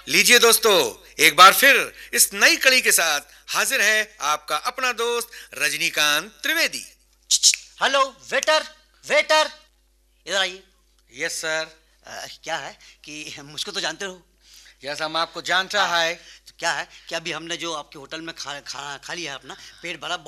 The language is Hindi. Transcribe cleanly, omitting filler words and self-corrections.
लीजिए दोस्तों, एक बार फिर इस नई कड़ी के साथ हाजिर है आपका अपना दोस्त Rajinikanth Trivedi. Hello waiter, waiter इधर आइए। Yes sir. क्या है कि मुझको तो जानते हो। यस, हम आपको जानता है। तो क्या है कि अभी हमने जो आपके होटल में खाना खा लिया है, अपना पेट भरा,